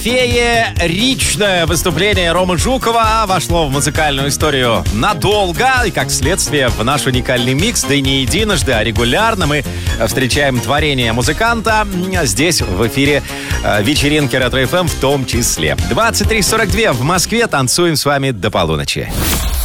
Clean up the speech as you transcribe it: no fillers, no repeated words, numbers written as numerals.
фееричное выступление Ромы Жукова вошло в музыкальную историю надолго, и как следствие в наш уникальный микс, да и не единожды, а регулярно мы встречаем творение музыканта здесь в эфире вечеринки Ретро FM в том числе. 23:42 в Москве, танцуем с вами до полуночи.